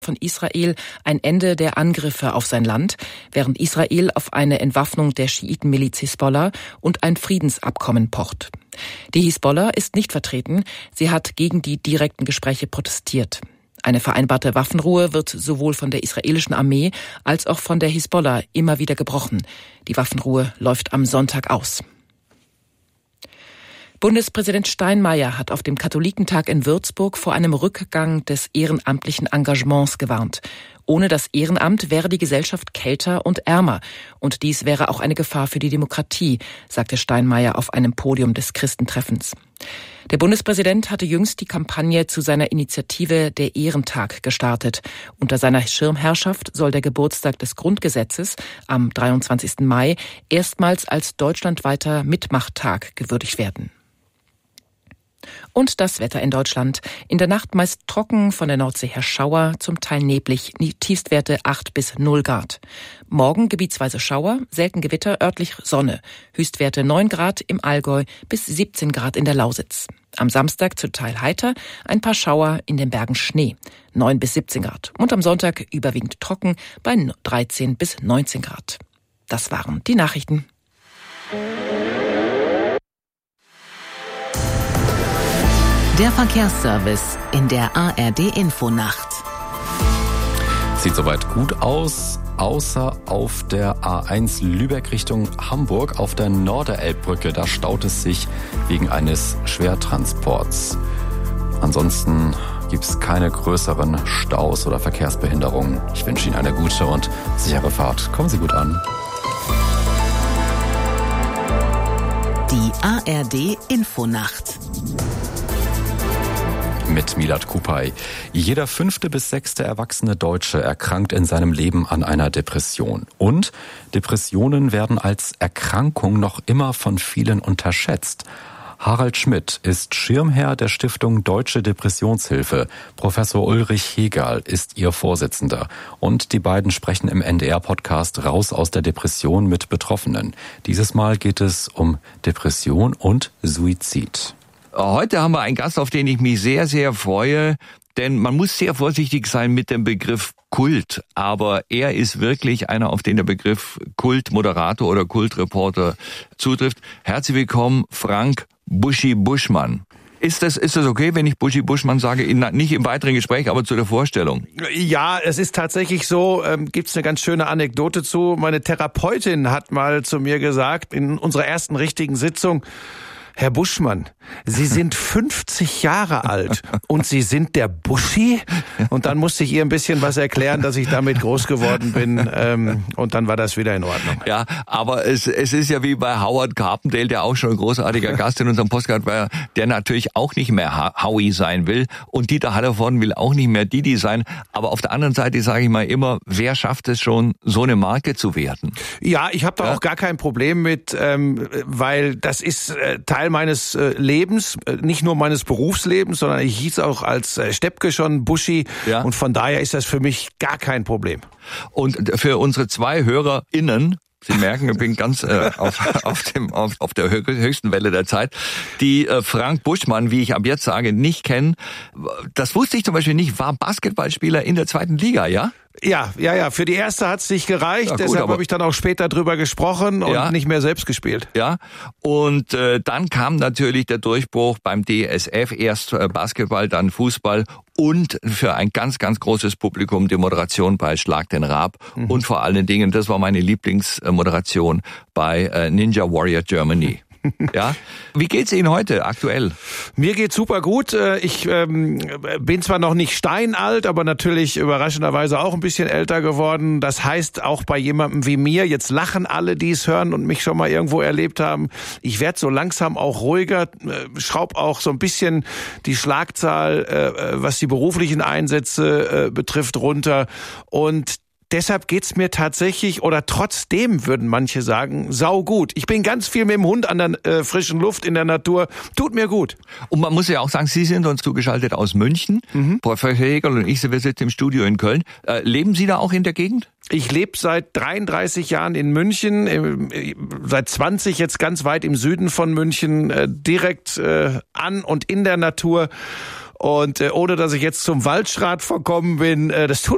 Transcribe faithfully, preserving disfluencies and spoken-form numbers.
von Israel ein Ende der Angriffe auf sein Land, während Israel auf eine Entwaffnung der Schiitenmiliz Hisbollah und ein Friedensabkommen pocht. Die Hisbollah ist nicht vertreten, sie hat gegen die direkten Gespräche protestiert. Eine vereinbarte Waffenruhe wird sowohl von der israelischen Armee als auch von der Hisbollah immer wieder gebrochen. Die Waffenruhe läuft am Sonntag aus. Bundespräsident Steinmeier hat auf dem Katholikentag in Würzburg vor einem Rückgang des ehrenamtlichen Engagements gewarnt. Ohne das Ehrenamt wäre die Gesellschaft kälter und ärmer. Und dies wäre auch eine Gefahr für die Demokratie, sagte Steinmeier auf einem Podium des Christentreffens. Der Bundespräsident hatte jüngst die Kampagne zu seiner Initiative Der Ehrentag gestartet. Unter seiner Schirmherrschaft soll der Geburtstag des Grundgesetzes am dreiundzwanzigsten Mai erstmals als deutschlandweiter Mitmachttag gewürdigt werden. Und das Wetter in Deutschland. In der Nacht meist trocken, von der Nordsee her Schauer, zum Teil neblig, Tiefstwerte acht bis null Grad. Morgen gebietsweise Schauer, selten Gewitter, örtlich Sonne. Höchstwerte neun Grad im Allgäu bis siebzehn Grad in der Lausitz. Am Samstag zum Teil heiter, ein paar Schauer, in den Bergen Schnee, neun bis siebzehn Grad. Und am Sonntag überwiegend trocken bei dreizehn bis neunzehn Grad. Das waren die Nachrichten. Der Verkehrsservice in der A R D-Infonacht. Sieht soweit gut aus, außer auf der A eins Lübeck Richtung Hamburg auf der Norderelbbrücke. Da staut es sich wegen eines Schwertransports. Ansonsten gibt es keine größeren Staus oder Verkehrsbehinderungen. Ich wünsche Ihnen eine gute und sichere Fahrt. Kommen Sie gut an. Die A R D-Infonacht. Mit Milad Kupay. Jeder fünfte bis sechste erwachsene Deutsche erkrankt in seinem Leben an einer Depression. Und Depressionen werden als Erkrankung noch immer von vielen unterschätzt. Harald Schmidt ist Schirmherr der Stiftung Deutsche Depressionshilfe. Professor Ulrich Hegerl ist ihr Vorsitzender. Und die beiden sprechen im N D R-Podcast Raus aus der Depression mit Betroffenen. Dieses Mal geht es um Depression und Suizid. Heute haben wir einen Gast, auf den ich mich sehr, sehr freue, denn man muss sehr vorsichtig sein mit dem Begriff Kult, aber er ist wirklich einer, auf den der Begriff Kultmoderator oder Kultreporter zutrifft. Herzlich willkommen, Frank Buschi Buschmann. Ist das, ist das okay, wenn ich Buschi Buschmann sage? In, nicht im weiteren Gespräch, aber zu der Vorstellung. Ja, es ist tatsächlich so, ähm, gibt's eine ganz schöne Anekdote zu. Meine Therapeutin hat mal zu mir gesagt, in unserer ersten richtigen Sitzung: Herr Buschmann, Sie sind fünfzig Jahre alt und Sie sind der Buschi? Und dann musste ich ihr ein bisschen was erklären, dass ich damit groß geworden bin, ähm, und dann war das wieder in Ordnung. Ja, aber es, es ist ja wie bei Howard Carpendale, der auch schon ein großartiger Gast in unserem Podcast war, der natürlich auch nicht mehr Howie sein will, und Dieter Hallervorden will auch nicht mehr Didi sein. Aber auf der anderen Seite sage ich mal immer, wer schafft es schon, so eine Marke zu werden? Ja, ich habe da ja auch gar kein Problem mit, ähm, weil das ist äh, Teil meines äh, Lebens, äh, nicht nur meines Berufslebens, sondern ich hieß auch als äh, Steppke schon Buschi, ja. Und von daher ist das für mich gar kein Problem. Und für unsere zwei HörerInnen, Sie merken, ich bin ganz äh, auf, auf, dem, auf, auf der höchsten Welle der Zeit, die äh, Frank Buschmann, wie ich ab jetzt sage, nicht kennen. Das wusste ich zum Beispiel nicht, war Basketballspieler in der zweiten Liga, ja? Ja, ja, ja. Für die erste hat's nicht gereicht. Ja, gut, deshalb habe ich dann auch später drüber gesprochen und ja, nicht mehr selbst gespielt. Ja. Und äh, dann kam natürlich der Durchbruch beim D S F. Erst äh, Basketball, dann Fußball und für ein ganz, ganz großes Publikum die Moderation bei Schlag den Raab. Mhm. Und vor allen Dingen, das war meine Lieblingsmoderation bei äh, Ninja Warrior Germany. Ja, wie geht's Ihnen heute aktuell? Mir geht's super gut. Ich ähm, bin zwar noch nicht steinalt, aber natürlich überraschenderweise auch ein bisschen älter geworden. Das heißt, auch bei jemandem wie mir, jetzt lachen alle, die es hören und mich schon mal irgendwo erlebt haben, ich werde so langsam auch ruhiger, schraub auch so ein bisschen die Schlagzahl, äh, was die beruflichen Einsätze äh, betrifft, runter. Und deshalb geht's mir tatsächlich, oder trotzdem würden manche sagen, saugut. Ich bin ganz viel mit dem Hund an der äh, frischen Luft in der Natur. Tut mir gut. Und man muss ja auch sagen, Sie sind uns zugeschaltet aus München. Mhm. Professor Hegerl und ich, wir sitzen im Studio in Köln. Äh, leben Sie da auch in der Gegend? Ich lebe seit dreiunddreißig Jahren in München, äh, seit zwanzig jetzt ganz weit im Süden von München, äh, direkt äh, an und in der Natur. Und äh, ohne dass ich jetzt zum Waldschrat verkommen bin, äh, das tut